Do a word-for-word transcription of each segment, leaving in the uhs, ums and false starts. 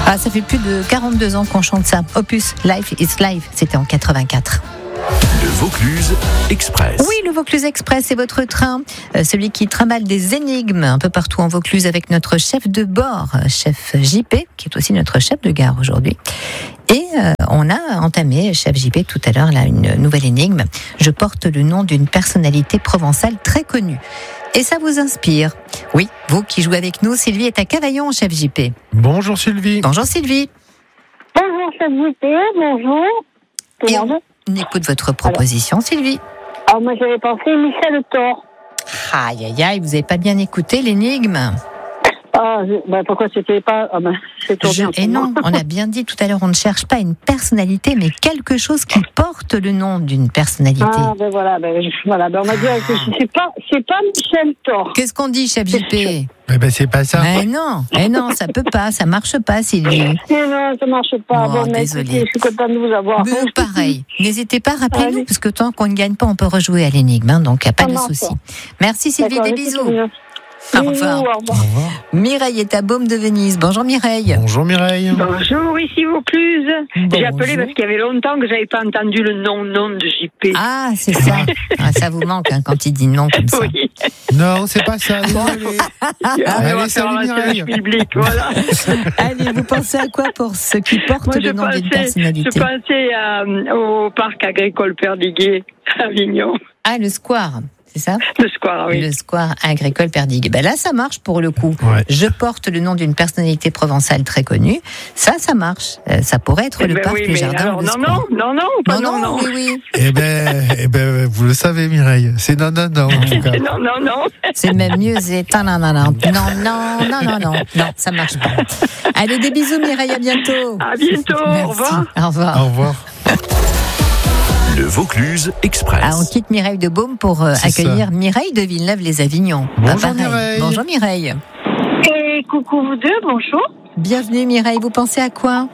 Ah, ça fait plus de quarante-deux ans qu'on chante ça. Opus Life is Life, c'était en quatre-vingt-quatre. Le Vaucluse Express. Oui, le Vaucluse Express, c'est votre train, euh, celui qui trimballe des énigmes un peu partout en Vaucluse avec notre chef de bord, chef J P, qui est aussi notre chef de gare aujourd'hui. Et euh, on a entamé, chef J P, tout à l'heure, là, une nouvelle énigme. Je porte le nom d'une personnalité provençale très connue. Et ça vous inspire? Oui, vous qui jouez avec nous, Sylvie est à Cavaillon, chef J P. Bonjour Sylvie. Bonjour Sylvie. Bonjour chef J P, bonjour. Tout Et le monde. on écoute votre proposition, Sylvie. Alors moi j'avais pensé Michel Thor. Aïe, aïe, aïe, vous n'avez pas bien écouté l'énigme. Ah, je- bah, pourquoi c'était pas... Ah ben, c'est tourné Je- en ce Et moment. non, on a bien dit tout à l'heure, on ne cherche pas une personnalité, mais quelque chose qui porte le nom d'une personnalité. Ah, ben voilà, ben, je- voilà, ben, on m'a dit Ah. que c'est pas, c'est pas Michel Thor. Qu'est-ce qu'on dit, chef J P? Eh ben c'est pas ça. Mais non, mais non, ça peut pas, ça marche pas, Sylvie. Mais non, ça marche pas. Oh, bon, mais désolée. écoutez, je suis contente de vous avoir. Mais pareil, n'hésitez pas, rappelez-nous, Allez. parce que tant qu'on ne gagne pas, on peut rejouer à l'énigme, hein, donc il n'y a pas Ça de marche souci. pas. Merci Sylvie, D'accord, des écoutez bisous. bien. Au Bisous, revoir. au Au revoir. revoir. Mireille est à Baume de Venise. Bonjour Mireille. Bonjour Mireille. Bonjour, ici Vaucluse. Bonjour. J'ai appelé parce qu'il y avait longtemps que j'avais pas entendu le nom-nom de J P. Ah, c'est ça. Ah, ça vous manque hein, quand il dit non comme ça. Oui. Non, c'est pas ça. Désolé. Allez, on Allez, va faire salut, un Mireille. message public, voilà. Allez, vous pensez à quoi pour ceux qui portent Moi, le je nom d'une pensais, personnalité? je pensais à, au parc agricole Perdiguet à Avignon. Ah, le square, c'est ça? Le square, oui. Le square agricole Perdigues. Ben là, ça marche pour le coup. Ouais. Je porte le nom d'une personnalité provençale très connue. Ça, ça marche. Euh, ça pourrait être Eh le ben parc, oui, le mais jardin, alors, ou le non, square. non, non, non, pas non, non. oui, oui. Eh ben, eh ben, vous le savez Mireille. C'est non, non, non en tout cas. Non, non, non. C'est même mieux, c'est non, non, non, non, non, non, non, non, non, non, ça marche pas. Allez, des bisous Mireille, à bientôt. À bientôt, Merci. au revoir. Au revoir. Au revoir. Le Vaucluse Express. Ah, on quitte Mireille de Baume pour euh, C'est accueillir Mireille de Villeneuve-les-Avignon. Bonjour, pareil. Mireille. Bonjour Mireille. Et coucou vous deux, bonjour. Bienvenue Mireille, vous pensez à quoi?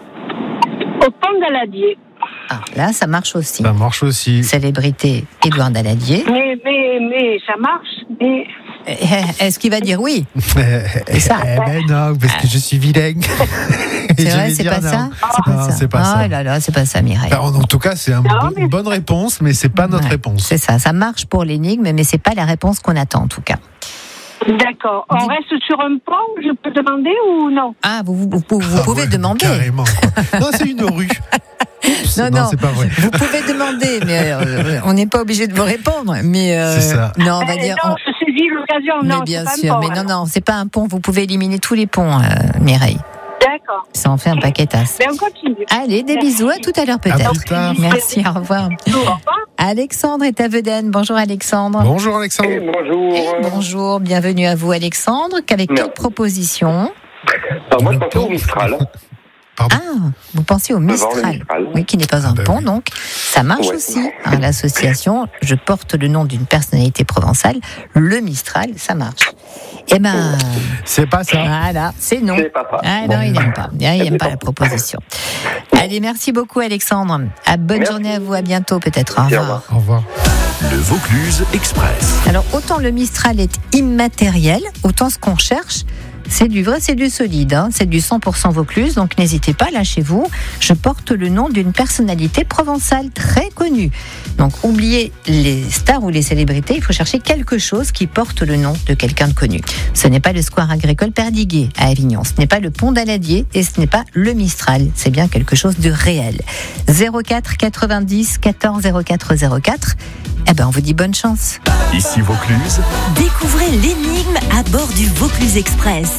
Au pont d'Aladier. Ah, là, ça marche aussi. Ça marche aussi. Célébrité Édouard Daladier. Mais, mais, mais, ça marche. Mais, Eh, Est-ce qu'il va dire oui? C'est ça. Eh ben non, parce que je suis vilain. C'est vrai, c'est pas ça? C'est pas Non, ça. c'est pas oh ça. là là, c'est pas ça Mireille. En en tout cas, c'est un Non, bon- mais- une bonne réponse, mais c'est pas notre Ouais, réponse. C'est ça, ça marche pour l'énigme, mais c'est pas la réponse qu'on attend en tout cas. d'accord. On Dis- reste sur un pont, je peux demander ou non? Ah, vous, vous, vous, vous Ah pouvez ouais, demander. Carrément. quoi. Non, c'est une rue. Oups, Non, non. c'est pas vrai. Vous pouvez demander, mais euh, on n'est pas obligé de vous répondre. Mais euh, C'est ça. non, on va Eh dire. non, on- je saisis l'occasion. Mais Non, bien c'est pas un sûr, pont, mais non, alors. non, c'est pas un pont. Vous pouvez éliminer tous les ponts, euh, Mireille. D'accord. Ça en fait un paquet tasse. Mais on continue. Allez, des Merci. bisous, à tout à l'heure À peut-être. plus tard. Merci, au revoir. Au revoir. Alexandre est à Vedène. Bonjour Alexandre. Bonjour Alexandre. Eh, bonjour. Et bonjour, bienvenue à vous Alexandre. Avec Merci. quelle proposition? Alors, moi, je pensais au Mistral. Pardon. Ah, vous pensez au Devant le Mistral. Mistral. Oui, qui n'est pas un Ah ben pont, oui. donc ça marche Ouais. aussi. hein, L'association, je porte le nom d'une personnalité provençale, le Mistral, ça marche. Eh ben, C'est pas ça. voilà, c'est non. C'est pas ça. Ah Bon. non, il n'aime pas. Il n'aime C'est pas bon. la proposition. Allez, merci beaucoup Alexandre. À bonne Merci. journée à vous, à bientôt peut-être. Au Merci, au revoir. Au revoir. Le Vaucluse Express. Alors, autant le Mistral est immatériel, autant ce qu'on cherche, c'est du vrai, c'est du solide, hein. C'est du cent pour cent Vaucluse, donc n'hésitez pas, lâchez-vous. Je porte le nom d'une personnalité provençale très connue. Donc, oubliez les stars ou les célébrités, il faut chercher quelque chose qui porte le nom de quelqu'un de connu. Ce n'est pas le square agricole Perdiguet à Avignon, ce n'est pas le pont d'Aladier et ce n'est pas le Mistral, c'est bien quelque chose de réel. zéro quatre quatre-vingt-dix quatorze zéro quatre zéro quatre. Eh ben, on vous dit bonne chance. Ici Vaucluse. Découvrez l'énigme à bord du Vaucluse Express.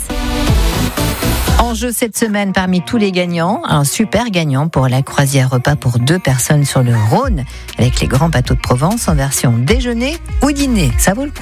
En jeu cette semaine, parmi tous les gagnants, un super gagnant pour la croisière repas pour deux personnes sur le Rhône, avec les grands bateaux de Provence en version déjeuner ou dîner. Ça vaut le coup.